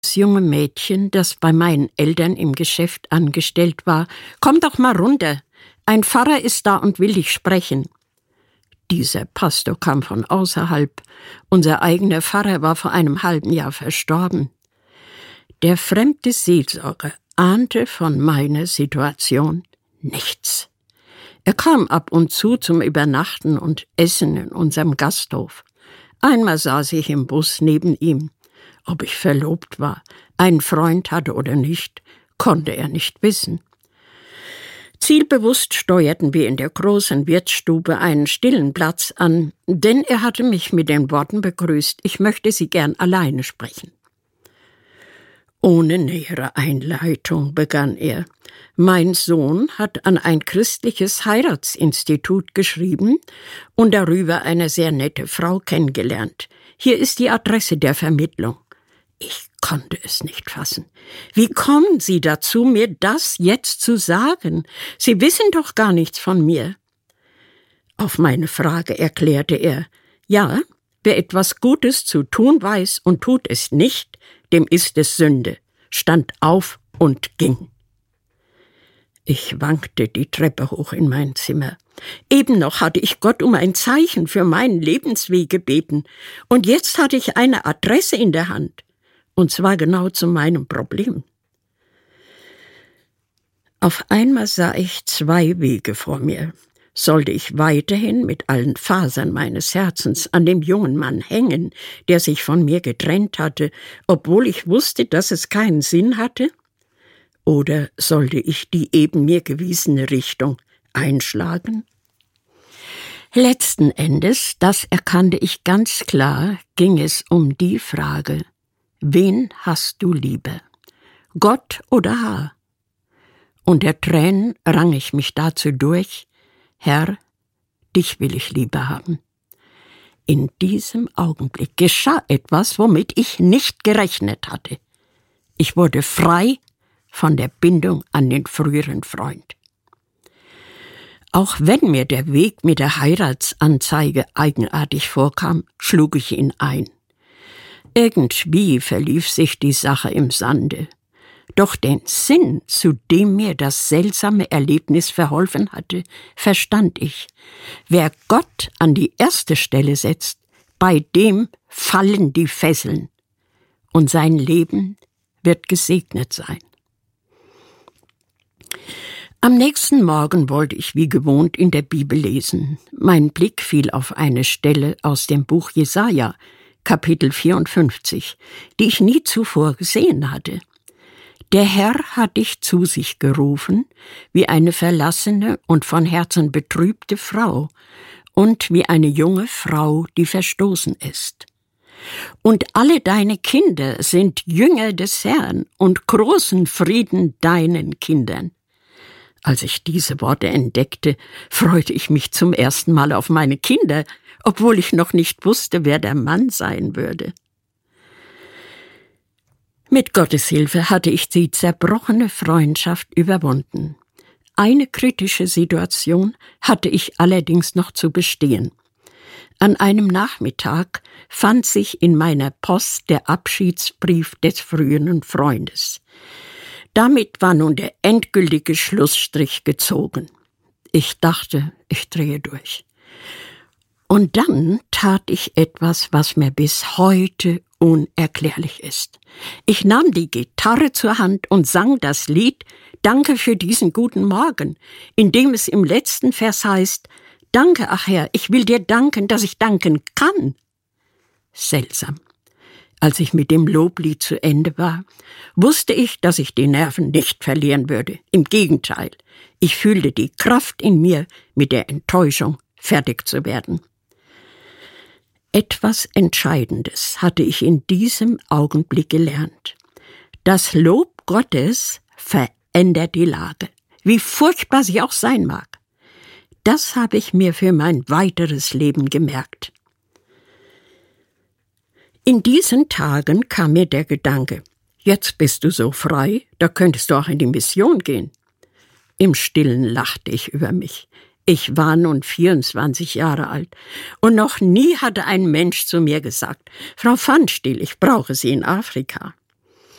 Das junge Mädchen, das bei meinen Eltern im Geschäft angestellt war: »Komm doch mal runter. Ein Pfarrer ist da und will dich sprechen.« Dieser Pastor kam von außerhalb. Unser eigener Pfarrer war vor einem halben Jahr verstorben. Der fremde Seelsorger ahnte von meiner Situation nichts. Er kam ab und zu zum Übernachten und Essen in unserem Gasthof. Einmal saß ich im Bus neben ihm. Ob ich verlobt war, einen Freund hatte oder nicht, konnte er nicht wissen. Zielbewusst steuerten wir in der großen Wirtsstube einen stillen Platz an, denn er hatte mich mit den Worten begrüßt: »Ich möchte Sie gern alleine sprechen.« Ohne nähere Einleitung begann er: »Mein Sohn hat an ein christliches Heiratsinstitut geschrieben und darüber eine sehr nette Frau kennengelernt. Hier ist die Adresse der Vermittlung.« Ich konnte es nicht fassen. »Wie kommen Sie dazu, mir das jetzt zu sagen? Sie wissen doch gar nichts von mir.« Auf meine Frage erklärte er: »Ja, wer etwas Gutes zu tun weiß und tut es nicht, dem ist es Sünde«, stand auf und ging. Ich wankte die Treppe hoch in mein Zimmer. Eben noch hatte ich Gott um ein Zeichen für meinen Lebensweg gebeten, und jetzt hatte ich eine Adresse in der Hand, und zwar genau zu meinem Problem. Auf einmal sah ich zwei Wege vor mir. Sollte ich weiterhin mit allen Fasern meines Herzens an dem jungen Mann hängen, der sich von mir getrennt hatte, obwohl ich wusste, dass es keinen Sinn hatte? Oder sollte ich die eben mir gewiesene Richtung einschlagen? Letzten Endes, das erkannte ich ganz klar, ging es um die Frage: Wen hast du lieber? Gott oder Haar? Unter Tränen rang ich mich dazu durch: Herr, dich will ich lieber haben. In diesem Augenblick geschah etwas, womit ich nicht gerechnet hatte. Ich wurde frei von der Bindung an den früheren Freund. Auch wenn mir der Weg mit der Heiratsanzeige eigenartig vorkam, schlug ich ihn ein. Irgendwie verlief sich die Sache im Sande. Doch den Sinn, zu dem mir das seltsame Erlebnis verholfen hatte, verstand ich. Wer Gott an die erste Stelle setzt, bei dem fallen die Fesseln, und sein Leben wird gesegnet sein. Am nächsten Morgen wollte ich wie gewohnt in der Bibel lesen. Mein Blick fiel auf eine Stelle aus dem Buch Jesaja, Kapitel 54, die ich nie zuvor gesehen hatte. Der Herr hat dich zu sich gerufen, wie eine verlassene und von Herzen betrübte Frau und wie eine junge Frau, die verstoßen ist. Und alle deine Kinder sind Jünger des Herrn und großen Frieden deinen Kindern. Als ich diese Worte entdeckte, freute ich mich zum ersten Mal auf meine Kinder, obwohl ich noch nicht wusste, wer der Mann sein würde. Mit Gottes Hilfe hatte ich die zerbrochene Freundschaft überwunden. Eine kritische Situation hatte ich allerdings noch zu bestehen. An einem Nachmittag fand sich in meiner Post der Abschiedsbrief des früheren Freundes. Damit war nun der endgültige Schlussstrich gezogen. Ich dachte, ich drehe durch. Und dann tat ich etwas, was mir bis heute unerklärlich ist. Ich nahm die Gitarre zur Hand und sang das Lied »Danke für diesen guten Morgen«, in dem es im letzten Vers heißt: »Danke, ach Herr, ich will dir danken, dass ich danken kann.« Seltsam. Als ich mit dem Loblied zu Ende war, wusste ich, dass ich die Nerven nicht verlieren würde. Im Gegenteil, ich fühlte die Kraft in mir, mit der Enttäuschung fertig zu werden. Etwas Entscheidendes hatte ich in diesem Augenblick gelernt. Das Lob Gottes verändert die Lage, wie furchtbar sie auch sein mag. Das habe ich mir für mein weiteres Leben gemerkt. In diesen Tagen kam mir der Gedanke: Jetzt bist du so frei, da könntest du auch in die Mission gehen. Im Stillen lachte ich über mich. Ich war nun 24 Jahre alt und noch nie hatte ein Mensch zu mir gesagt: Frau Pfannstiel, ich brauche Sie in Afrika.